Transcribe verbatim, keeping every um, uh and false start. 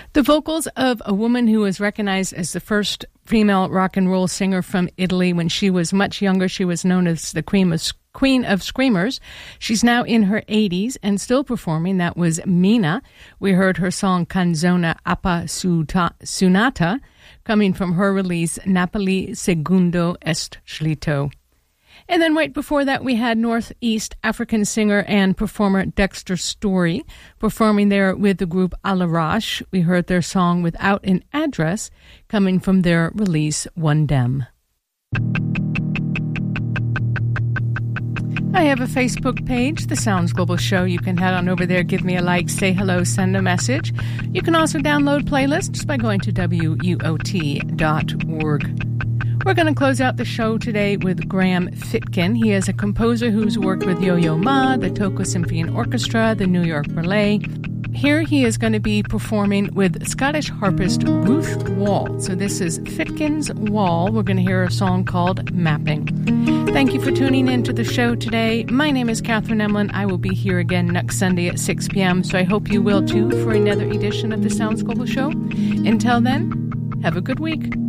The vocals of a woman who was recognized as the first female rock and roll singer from Italy. When she was much younger, she was known as the Queen of, Queen of Screamers. She's now in her eighties and still performing. That was Mina. We heard her song Canzone Appassionata, coming from her release Napoli Secondo Estreito. And then right before that, we had Northeast African singer and performer Dexter Story performing there with the group Alarash. We heard their song Without an Address, coming from their release One Dem. I have a Facebook page, The Sounds Global Show. You can head on over there, give me a like, say hello, send a message. You can also download playlists by going to W U O T dot org. We're going to close out the show today with Graham Fitkin. He is a composer who's worked with Yo-Yo Ma, the Toko Symphony Orchestra, the New York Ballet. Here he is going to be performing with Scottish harpist Ruth Wall. So this is Fitkin's Wall. We're going to hear a song called Mapping. Thank you for tuning in to the show today. My name is Catherine Emlin. I will be here again next Sunday at six p.m., so I hope you will too for another edition of the Sounds Global Show. Until then, have a good week.